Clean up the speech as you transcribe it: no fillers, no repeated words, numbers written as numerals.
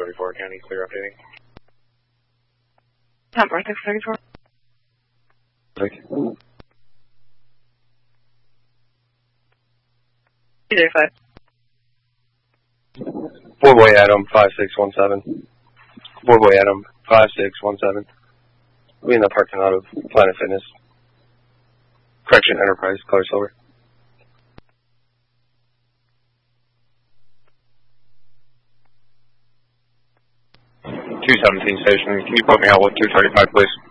634 County, clear updating. Top bar 634. Okay. 235. 4-Boy Adam 5617. 4-Boy Adam 5617. We in the parking lot of Planet Fitness. Correction Enterprise, color silver. 217 station, can you put me out with 235, please?